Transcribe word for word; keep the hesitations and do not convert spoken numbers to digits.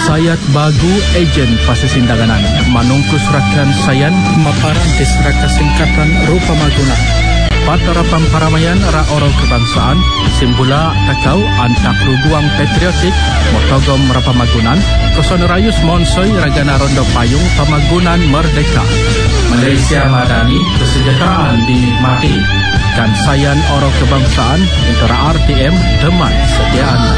Sayat bagu ejen pasisindaganan manungkus rakan sayan maparantis raka singkatan rupa maguna. Patara pamparamaian ra orang kebangsaan simbula takau antak ruguang patriotik motogom rapamagunan kosonrayus monsoi ragana rondo payung pamagunan merdeka. Malaysia Madani kesejahteraan dinikmati. Kan sayan orang kebangsaan intera R T M teman setia anda.